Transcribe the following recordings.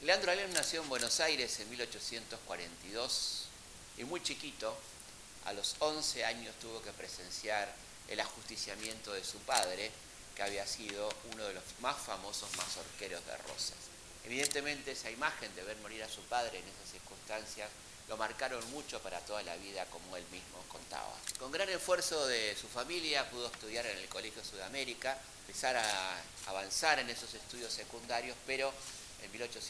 Leandro Alem nació en Buenos Aires en 1842 y muy chiquito, a los 11 años tuvo que presenciar el ajusticiamiento de su padre, que había sido uno de los más famosos mazorqueros de Rosas. Evidentemente esa imagen de ver morir a su padre en esas circunstancias lo marcaron mucho para toda la vida, como él mismo contaba. Con gran esfuerzo de su familia pudo estudiar en el Colegio Sudamérica, empezar a avanzar en esos estudios secundarios, pero en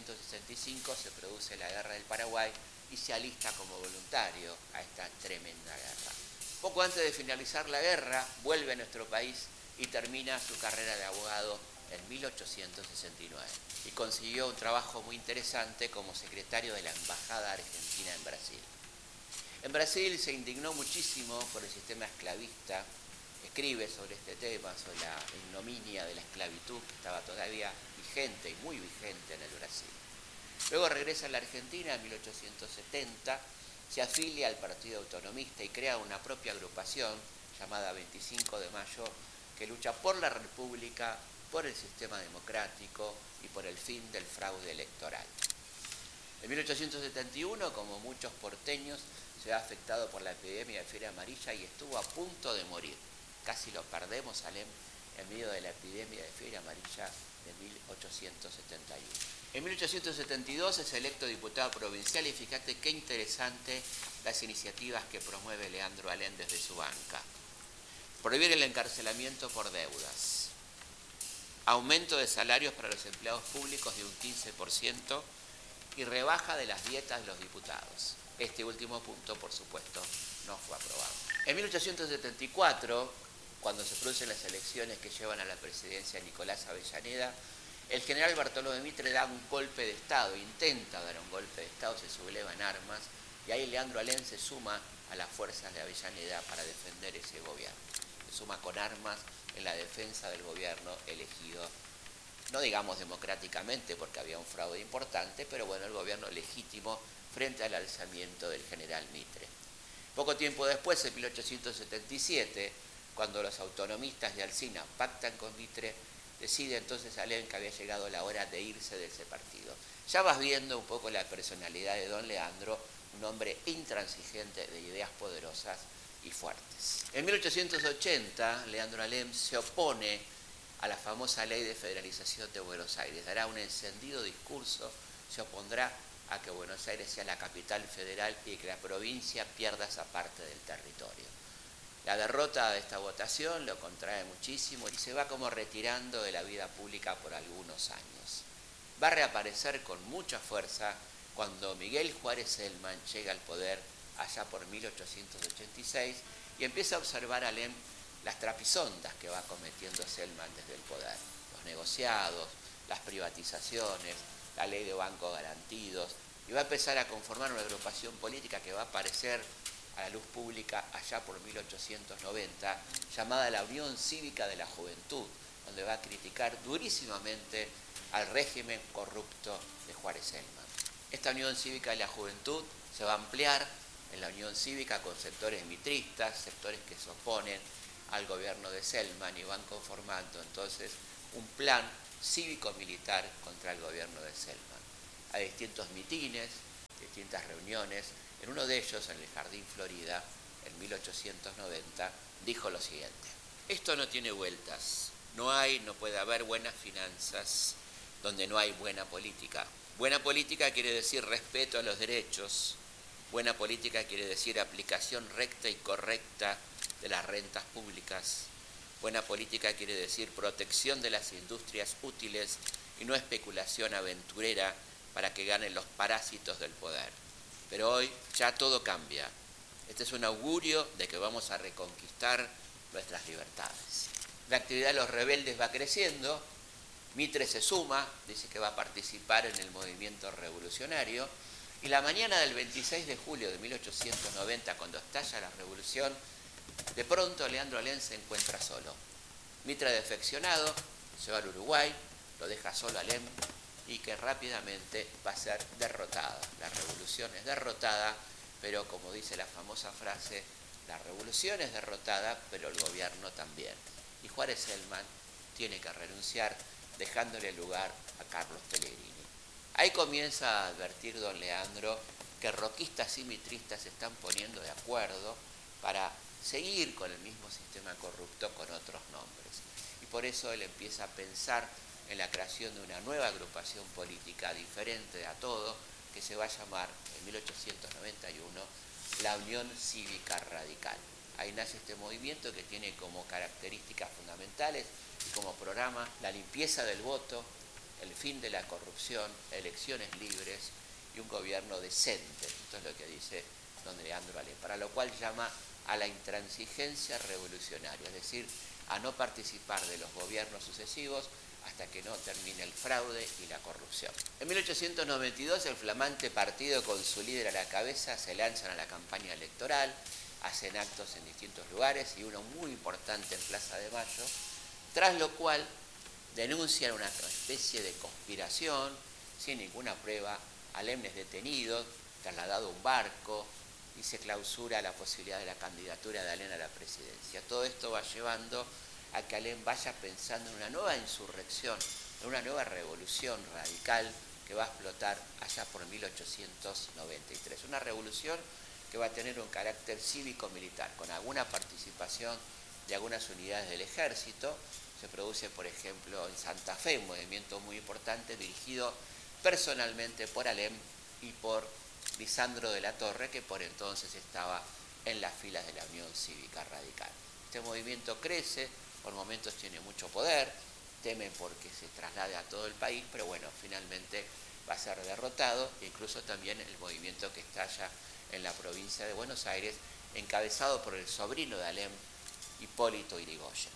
1865 se produce la Guerra del Paraguay y se alista como voluntario a esta tremenda guerra. Poco antes de finalizar la guerra, vuelve a nuestro país y termina su carrera de abogado en 1869 y consiguió un trabajo muy interesante como secretario de la Embajada Argentina en Brasil. En Brasil se indignó muchísimo por el sistema esclavista, escribe sobre este tema, sobre la ignominia de la esclavitud que estaba todavía vigente y muy vigente en el Brasil. Luego regresa a la Argentina en 1870, se afilia al Partido Autonomista y crea una propia agrupación llamada 25 de Mayo que lucha por la República, por el sistema democrático y por el fin del fraude electoral. En 1871, como muchos porteños, se ve afectado por la epidemia de fiebre amarilla y estuvo a punto de morir. Casi lo perdemos a Alem en medio de la epidemia de fiebre amarilla de 1871. En 1872 es electo diputado provincial y fíjate qué interesante las iniciativas que promueve Leandro Alem desde su banca. Prohibir el encarcelamiento por deudas, aumento de salarios para los empleados públicos de un 15% y rebaja de las dietas de los diputados. Este último punto, por supuesto, no fue aprobado. En 1874, cuando se producen las elecciones que llevan a la presidencia a Nicolás Avellaneda, el general Bartolomé Mitre da un golpe de Estado, intenta dar un golpe de Estado, se subleva en armas, y ahí Leandro Alem se suma a las fuerzas de Avellaneda para defender ese gobierno. Se suma con armas en la defensa del gobierno elegido, no digamos democráticamente porque había un fraude importante, pero bueno, el gobierno legítimo frente al alzamiento del general Mitre. Poco tiempo después, en 1877, cuando los autonomistas de Alsina pactan con Mitre, decide entonces Alem que había llegado la hora de irse de ese partido. Ya vas viendo un poco la personalidad de don Leandro, un hombre intransigente de ideas poderosas y fuertes. En 1880, Leandro Alem se opone a la famosa ley de federalización de Buenos Aires. Dará un encendido discurso, se opondrá a que Buenos Aires sea la capital federal y que la provincia pierda esa parte del territorio. La derrota de esta votación lo contrae muchísimo y se va como retirando de la vida pública por algunos años. Va a reaparecer con mucha fuerza cuando Miguel Juárez Celman llega al poder allá por 1886 y empieza a observar a Alem las trapisondas que va cometiendo Celman desde el poder, los negociados, las privatizaciones, la ley de bancos garantidos, y va a empezar a conformar una agrupación política que va a aparecer a la luz pública allá por 1890, llamada la Unión Cívica de la Juventud, donde va a criticar durísimamente al régimen corrupto de Juárez Celman. Esta Unión Cívica de la Juventud se va a ampliar en la Unión Cívica con sectores mitristas, sectores que se oponen al gobierno de Celman y van conformando entonces un plan cívico-militar contra el gobierno de Celman. Hay distintos mitines, distintas reuniones. En uno de ellos, en el Jardín Florida, en 1890, dijo lo siguiente: esto no tiene vueltas, no puede haber buenas finanzas donde no hay buena política. Buena política quiere decir respeto a los derechos, buena política quiere decir aplicación recta y correcta de las rentas públicas, buena política quiere decir protección de las industrias útiles y no especulación aventurera para que ganen los parásitos del poder. Pero hoy ya todo cambia. Este es un augurio de que vamos a reconquistar nuestras libertades. La actividad de los rebeldes va creciendo. Mitre se suma, dice que va a participar en el movimiento revolucionario. Y la mañana del 26 de julio de 1890, cuando estalla la revolución, de pronto Leandro Alem se encuentra solo. Mitre defeccionado, se va al Uruguay, lo deja solo a Alem y que rápidamente va a ser derrotada. La revolución es derrotada, pero como dice la famosa frase, la revolución es derrotada, pero el gobierno también. Y Juárez Celman tiene que renunciar, dejándole lugar a Carlos Pellegrini. Ahí comienza a advertir don Leandro que roquistas y mitristas se están poniendo de acuerdo para seguir con el mismo sistema corrupto con otros nombres. Y por eso él empieza a pensar en la creación de una nueva agrupación política diferente a todo, que se va a llamar en 1891 la Unión Cívica Radical. Ahí nace este movimiento que tiene como características fundamentales y como programa la limpieza del voto, el fin de la corrupción, elecciones libres y un gobierno decente. Esto es lo que dice don Leandro Alem, para lo cual llama a la intransigencia revolucionaria, es decir, a no participar de los gobiernos sucesivos hasta que no termine el fraude y la corrupción. En 1892 el flamante partido con su líder a la cabeza se lanzan a la campaña electoral, hacen actos en distintos lugares y uno muy importante en Plaza de Mayo, tras lo cual denuncian una especie de conspiración, sin ninguna prueba. Alem es detenido, trasladado a un barco y se clausura la posibilidad de la candidatura de Alem a la presidencia. Todo esto va llevando a que Alem vaya pensando en una nueva insurrección, en una nueva revolución radical que va a explotar allá por 1893. Una revolución que va a tener un carácter cívico-militar, con alguna participación de algunas unidades del ejército. Se produce, por ejemplo, en Santa Fe, un movimiento muy importante dirigido personalmente por Alem y por Lisandro de la Torre, que por entonces estaba en las filas de la Unión Cívica Radical. Este movimiento crece, por momentos tiene mucho poder, temen porque se traslade a todo el país, pero bueno, finalmente va a ser derrotado, e incluso también el movimiento que estalla en la provincia de Buenos Aires, encabezado por el sobrino de Alem, Hipólito Yrigoyen.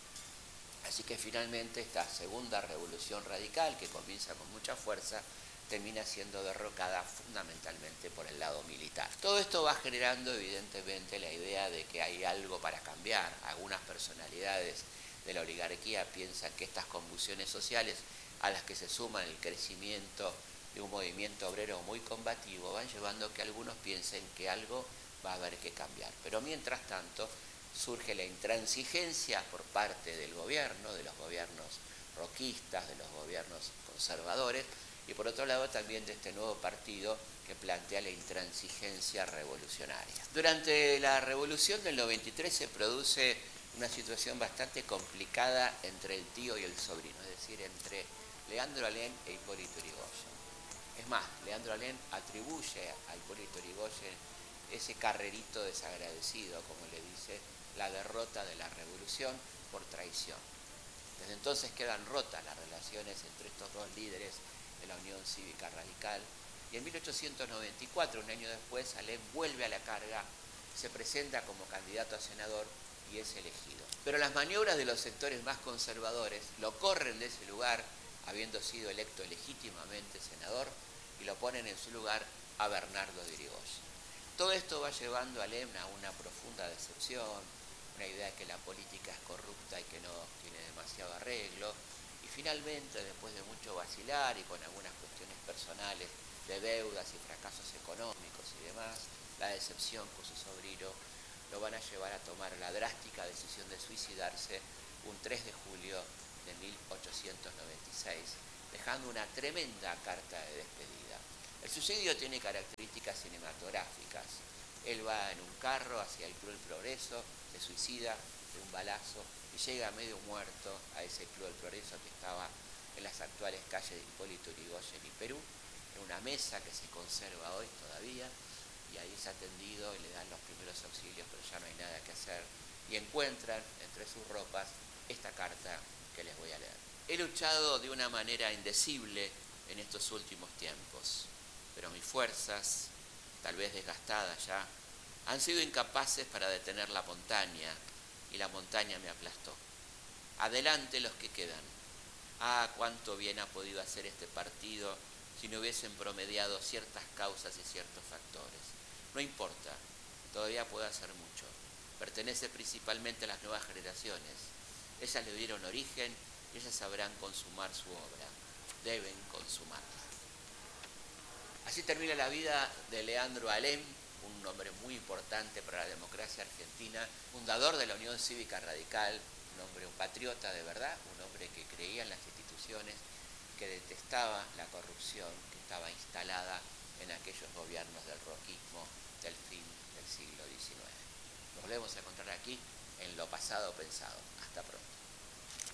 Así que finalmente esta segunda revolución radical, que comienza con mucha fuerza, termina siendo derrocada fundamentalmente por el lado militar. Todo esto va generando evidentemente la idea de que hay algo para cambiar. Algunas personalidades de la oligarquía piensan que estas convulsiones sociales, a las que se suman el crecimiento de un movimiento obrero muy combativo, van llevando a que algunos piensen que algo va a haber que cambiar. Pero mientras tanto surge la intransigencia por parte del gobierno, de los gobiernos roquistas, de los gobiernos conservadores, y por otro lado también de este nuevo partido que plantea la intransigencia revolucionaria. Durante la revolución del 93 se produce una situación bastante complicada entre el tío y el sobrino, es decir, entre Leandro Alem e Hipólito Yrigoyen. Es más, Leandro Alem atribuye a Hipólito Yrigoyen ese carrerito desagradecido, como le dice, la derrota de la revolución por traición. Desde entonces quedan rotas las relaciones entre estos dos líderes de la Unión Cívica Radical, y en 1894, un año después, Alem vuelve a la carga, se presenta como candidato a senador y es elegido. Pero las maniobras de los sectores más conservadores lo corren de ese lugar, habiendo sido electo legítimamente senador, y lo ponen en su lugar a Bernardo de Irigoyen. Todo esto va llevando a Alem a una profunda decepción, una idea de que la política es corrupta y que no tiene demasiado arreglo, y finalmente, después de mucho vacilar y con algunas cuestiones personales de deudas y fracasos económicos y demás, la decepción con su sobrino lo van a llevar a tomar la drástica decisión de suicidarse un 3 de julio de 1896, dejando una tremenda carta de despedida. El suicidio tiene características cinematográficas. Él va en un carro hacia el Club del Progreso, se suicida de un balazo y llega medio muerto a ese Club del Progreso que estaba en las actuales calles de Hipólito Yrigoyen y Perú, en una mesa que se conserva hoy todavía, y ahí es atendido y le dan los primeros auxilios, pero ya no hay nada que hacer, y encuentran entre sus ropas esta carta que les voy a leer. He luchado de una manera indecible en estos últimos tiempos, pero mis fuerzas, tal vez desgastadas ya, han sido incapaces para detener la montaña, y la montaña me aplastó. Adelante los que quedan. Ah, cuánto bien ha podido hacer este partido si no hubiesen promediado ciertas causas y ciertos factores. No importa, todavía puede hacer mucho. Pertenece principalmente a las nuevas generaciones. Ellas le dieron origen y ellas sabrán consumar su obra. Deben consumarla. Así termina la vida de Leandro Alem, un hombre muy importante para la democracia argentina, fundador de la Unión Cívica Radical, un hombre, un patriota de verdad, un hombre que creía en las instituciones que detestaba la corrupción que estaba instalada en aquellos gobiernos del roquismo del fin del siglo XIX. Nos volvemos a encontrar aquí en Lo Pasado Pensado. Hasta pronto.